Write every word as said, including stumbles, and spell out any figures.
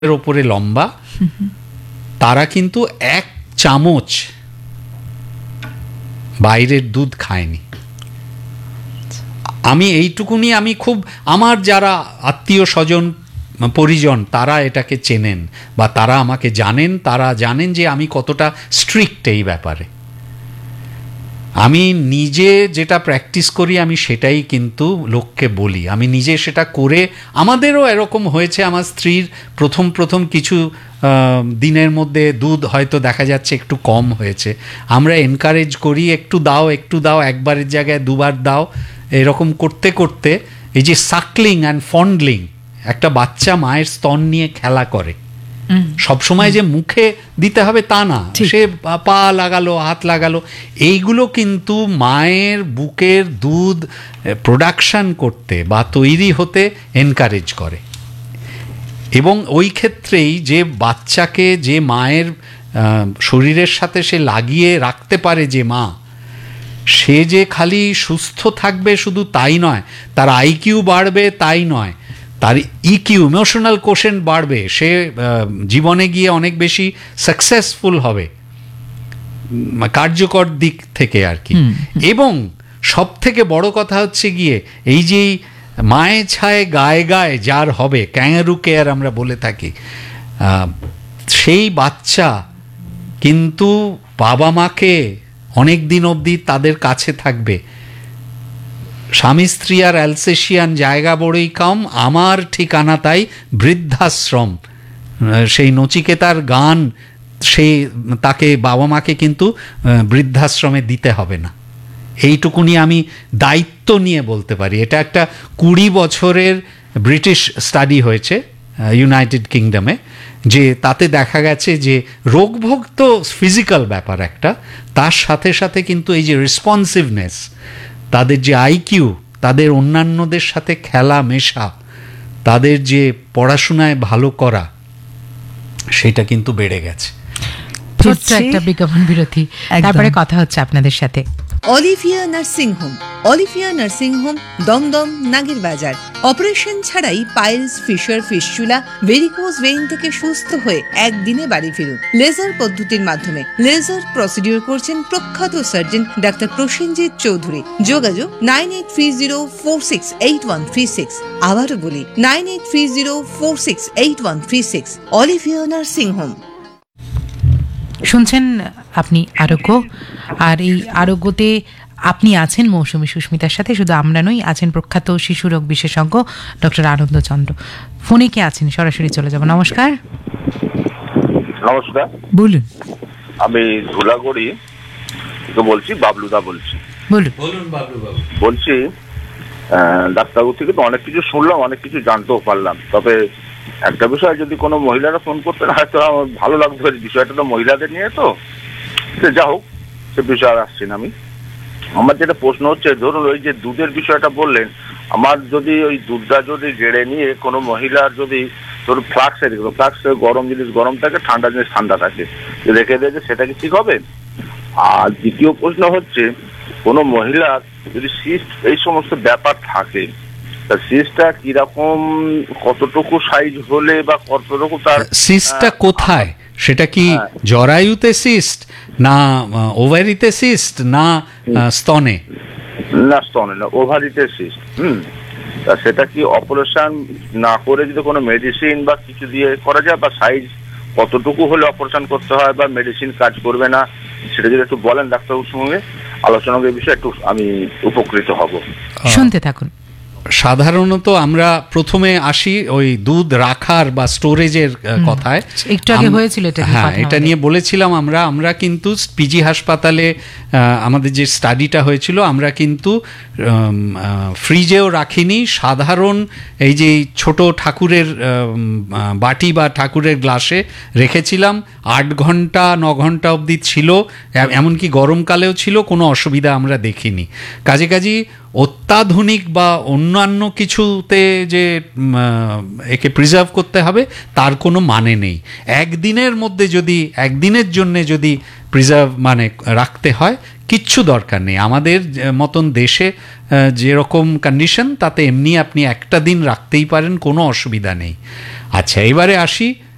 এর ওপরে লম্বা, তারা কিন্তু এক চামচ বাইরের দুধ খায়নি। আমি এইটুকুনি, আমি খুব, আমার যারা আত্মীয় স্বজন পরিজন তারা এটাকে চেনেন বা তারা আমাকে জানেন, তারা জানেন যে আমি কতটা স্ট্রিক্ট এই ব্যাপারে। আমি নিজে যেটা প্র্যাকটিস করি আমি সেটাই কিন্তু লোককে বলি, আমি নিজে সেটা করে। আমাদেরও এরকম হয়েছে, আমার স্ত্রীর প্রথম প্রথম কিছু দিনের মধ্যে দুধ হয়তো দেখা যাচ্ছে একটু কম হয়েছে, আমরা এনকারেজ করি একটু দাও একটু দাও, একবারের জায়গায় দুবার দাও, এরকম করতে করতে এই যে সাকলিং অ্যান্ড ফন্ডলিং, একটা বাচ্চা মায়ের স্তন নিয়ে খেলা করে, সবসময় যে মুখে দিতে হবে তা না, সে পা লাগালো হাত লাগালো, এইগুলো কিন্তু মায়ের বুকের দুধ প্রোডাকশন করতে বা তৈরি হতে এনকারেজ করে। এবং ওই ক্ষেত্রেই যে বাচ্চাকে যে মায়ের শরীরের সাথে সে লাগিয়ে রাখতে পারে যে মা, সে যে খালি সুস্থ থাকবে শুধু তাই নয়, তার আইকিউ বাড়বে তাই নয়, তার ইকিউ ইমোশনাল কোশেন্ট বাড়বে, সে জীবনে গিয়ে অনেক বেশি সাকসেসফুল হবে কার্যকর দিক থেকে আর কি। এবং সব থেকে বড় কথা হচ্ছে গিয়ে এই যে মায়ে ছায়ে গায়ে গায়ে যার হবে, ক্যাঙ্গারু কেয়ার আমরা বলে থাকি, সেই বাচ্চা কিন্তু বাবা মাকে অনেক দিন অবধি তাদের কাছে থাকবে। স্বামী স্ত্রী আর অ্যালসেশিয়ান জায়গা বড়ই কম, আমার ঠিকানা তাই বৃদ্ধাশ্রম, সেই নচিকেতার গান, সেই তাকে বাবা মাকে কিন্তু বৃদ্ধাশ্রমে দিতে হবে না, এইটুকুনি আমি দায়িত্ব নিয়ে বলতে পারি। এটা একটা কুড়ি বছরের ব্রিটিশ স্টাডি হয়েছে ইউনাইটেড কিংডমে, যে তাতে দেখা গেছে যে রোগভোগ তো ফিজিক্যাল ব্যাপার একটা, তার সাথে সাথে কিন্তু এই যে রেসপন্সিভনেস, তাদের যে আইকিউ, তাদের অন্যান্যদের সাথে খেলা মেশা, তাদের যে পড়াশোনায় ভালো করা, সেটা কিন্তু বেড়ে গেছে। একটা বিজ্ঞাপন বিরতি, তারপরে কথা হচ্ছে আপনাদের সাথে। Olivia nursing home. Olivia nursing home, Dumdum, নাগের বাজার। অপারেশন ছাড়াই piles, fisher, fistula, varicose vein থেকে সুস্থ হয়ে একদিনে বাড়ি ফিরুন লেজার পদ্ধতির মাধ্যমে। লেজার প্রসিডিউর করছেন প্রখ্যাত সার্জন ডাক্তার প্রসেনজিৎ চৌধুরী। যোগাযোগ nine eight three zero four six eight one three six. আবারও বলি nine eight three zero four six eight one three six. Olivia nursing home. শুনছেন আপনি আরোগ্য, আর এই আরোগ্যতে আপনি আছেন মৌসুমী সুস্মিতার সাথে। শুধু আমরা নই, আছেন প্রখ্যাত শিশুরোগ বিশেষজ্ঞ ডক্টর আনন্দ চন্দ্র। ফোনে কে আছেন? সরাসরি চলে যাব। নমস্কার। নমস্কার, বলুন। আমি ধুলাগড়ি থেকে বলছি, বাবলুদা বলছি। বলুন বলুন বাবলু বাবু। বলছি ডাক্তারবাবু থেকে তো অনেক কিছু শুনলাম, অনেক কিছু জানতেও পারলাম, তবে একটা বিষয়, যদি কোনো মহিলারা ফোন করতেন হয়তো আমার ভালো লাগতো। বিষয়টা তো মহিলাদের নিয়ে, তো যা হোক, সে বিষয়ে আর আসছি না আমি। আমার যেটা প্রশ্ন হচ্ছে, ধরুন ওই যে দুধের বিষয়টা বললেন, আমার যদি ওই দুধটা যদি গেড়ে নিয়ে কোনো মহিলার যদি ধরুন ফ্লাক্সে রেখে, ফ্লাক্সে গরম জিনিস গরম থাকে, ঠান্ডা জিনিস ঠান্ডা থাকে, রেখে দিয়েছে, সেটা কি ঠিক হবে? আর দ্বিতীয় প্রশ্ন হচ্ছে, কোনো মহিলার যদি সিস্ট এই সমস্ত ব্যাপার থাকে, সিস্টটা কিরকম, কতটুকু সাইজ হলে বা কতটুকু তার সিস্টটা কোথায়, সেটা কি জরায়ুতে সিস্ট, না ওভারিতে সিস্ট, না স্তনে? না স্তনে না, ওভারিতে সিস্ট। হুম তা সেটা কি অপারেশন না করে যদি কোনো মেডিসিন বা কিছু দিয়ে করা যায়, বা সাইজ কতটুকু হলে অপারেশন করতে হয় বা মেডিসিন কাজ করবে না, সেটা যদি একটু বলেন ডাক্তারবাবুর সঙ্গে আলোচনা এই বিষয়ে একটু আমি উপকৃত হব। শুনতে থাকুন। সাধারণত আমরা প্রথমে আসি ওই দুধ রাখার বা স্টোরেজের কথায়। একটু আগে হয়েছিল এটা, হ্যাঁ, এটা নিয়ে বলেছিলাম আমরা আমরা কিন্তু পিজি হাসপাতালে আমাদের যে স্টাডিটা হয়েছিল, আমরা কিন্তু ফ্রিজেও রাখিনি, সাধারণ এই যে ছোট ঠাকুরের বাটি বা ঠাকুরের গ্লাসে রেখেছিলাম। আট ঘন্টা ন ঘন্টা অবধি ছিল, এমনকি গরমকালেও ছিল, কোনো অসুবিধা আমরা দেখিনি। কাজে কাজে অত্যাধুনিক বা অন্যান্য কিছুতে যে একে প্রিজার্ভ করতে হবে তার কোনো মানে নেই। একদিনের মধ্যে যদি, একদিনের জন্য যদি প্রিজার্ভ মানে রাখতে হয়, কিচ্ছু দরকার নেই। আমাদের মতন দেশে যেরকম কন্ডিশন, তাতে এমনি আপনি একটা দিন রাখতেই পারেন, কোনো অসুবিধা নেই। আচ্ছা, এবারে আসি